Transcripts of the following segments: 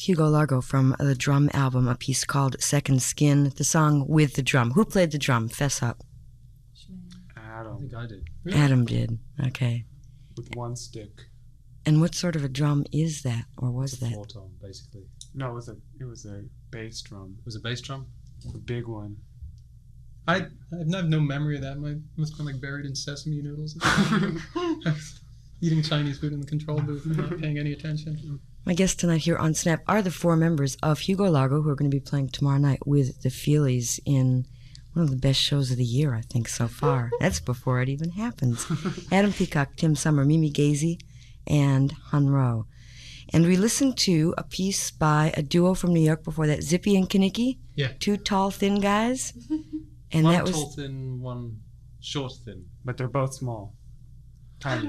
Hugo Largo from the Drum album, a piece called Second Skin, the song With the Drum. Who played the drum? Fess up. Adam. I think I did. Adam did. Okay. With one stick. And what sort of a drum is that, or was It's a that? floor tom, basically. No, it was a bass drum. It was a bass drum? A big one. I have no memory of that. It must have been like buried in sesame noodles. Eating Chinese food in the control booth and not paying any attention. My guests tonight here on Snap are the four members of Hugo Largo, who are going to be playing tomorrow night with the Feelies in one of the best shows of the year, I think, so far. That's before it even happens. Adam Peacock, Tim Summer, Mimi Gazy, and Han Ro. And we listened to a piece by a duo from New York before that, Zippy and Kaniki. Yeah. Two tall, thin guys. And One that was tall thin, one short thin. But they're both small. Tiny. In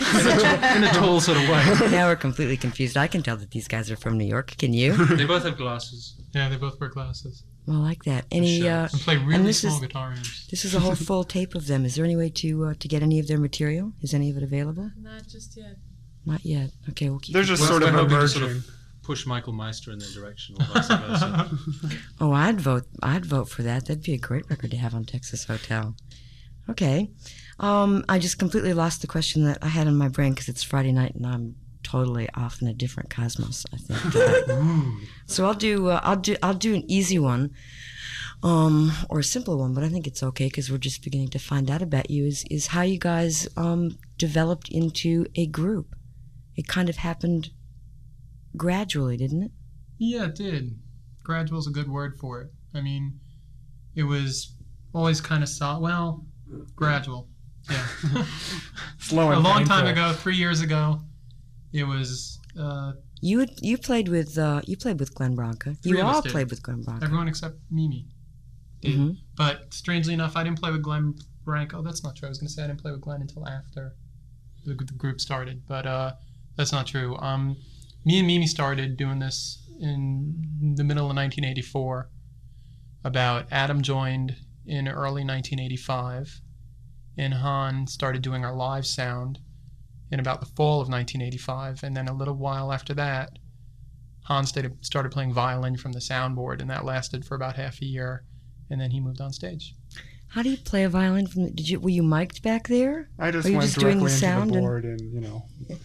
a tall sort of way. Now we're completely confused. I can tell that these guys are from New York. Can you? They both have glasses. Yeah, they both wear glasses. Well, I like that. Any Sure. And play and really this small is- guitar amps. This is a whole full tape of them. Is there any way to get any of their material? Is any of it available? Not just yet. Not yet. Okay, we'll keep. They're just We're sort of hoping to emerging. sort of push Michael Meister in their direction, or vice versa. Oh, I'd vote for that. That'd be a great record to have on Texas Hotel. Okay, I just completely lost the question that I had in my brain because it's Friday night and I'm totally off in a different cosmos, I think. So I'll do an easy one, or a simple one, but I think it's okay because we're just beginning to find out about you. Is how you guys developed into a group. It kind of happened gradually, didn't it? Yeah, it did. Gradual's a good word for it. I mean, it was always kind of gradual. Yeah. Slow and A long painful. time ago, 3 years ago, it was You played with Glenn Branca. Three You of us all did. played with Glenn Branca. everyone except Mimi did. Mhm. But strangely enough, I didn't play with Glenn Branco. That's not true. I was going to say I didn't play with Glenn until after the group started, but that's not true. Me and Mimi started doing this in the middle of 1984. About Adam joined in early 1985, and Han started doing our live sound in about the fall of 1985, and then a little while after that, Han started playing violin from the soundboard, and that lasted for about half a year, and then he moved on stage. How do you play a violin? Were you mic'd back there? I just Are you went just doing directly the into sound the and- board and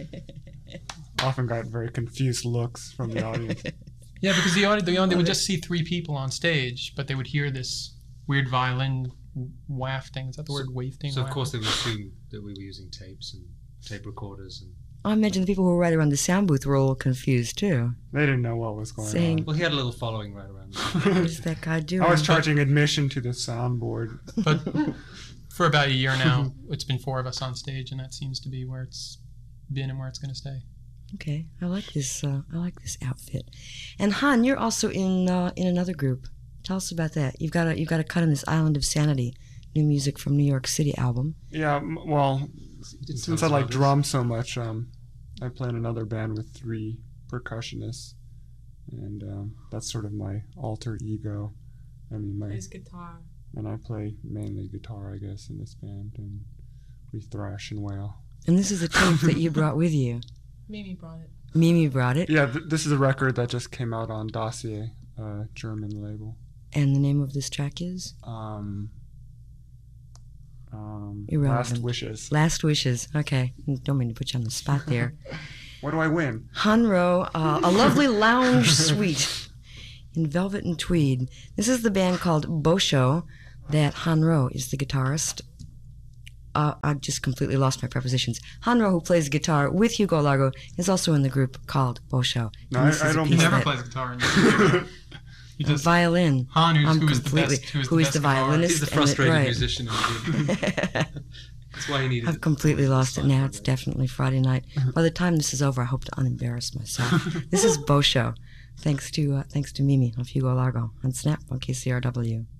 often got very confused looks from the audience. Yeah, because the audience, they would just see three people on stage, but they would hear this weird violin wafting. Is that the word, wafting? So of course they would assume that we were using tapes and tape recorders. And I imagine the people who were right around the sound booth were a little confused too. They didn't know what was going Saying- on. well, he had a little following right around. What is that guy doing? I was charging admission to the soundboard. But for about a year now, it's been four of us on stage, and that seems to be where it's been and where it's going to stay. Okay, I like this. I like this outfit. And Han, you're also in another group. Tell us about that. You've got a cut on this Island of Sanity, new music from New York City album. Yeah, well, did since tell I us like about drums so much, I play in another band with 3 percussionists, and that's sort of my alter ego. I mean, Plays guitar. and I play mainly guitar, I guess, in this band, and we thrash and wail. And this is a tape that you brought with you. Mimi brought it. Mimi brought it. Yeah, this is a record that just came out on Dossier, German label. And the name of this track is Irrelevant. Last Wishes. Last Wishes. Okay, don't mean to put you on the spot there. What do I win? Hanro, a lovely lounge suite in velvet and tweed. This is the band called Bosho that Hanro is the guitarist. I've just completely lost my prepositions. Hanro, who plays guitar with Hugo Largo, is also in the group called Bosho. No, And this I is a don't piece He never that- plays guitar. In the he just violin. Han, I'm who is the completely- best, who is the best guitarist. violinist? He's the And frustrated right. musician. In the group. That's why he needed. I've completely lost it now. It's definitely Friday night. By the time this is over, I hope to unembarrass myself. This is Bosho. Thanks to Mimi of Hugo Largo on Snap on KCRW.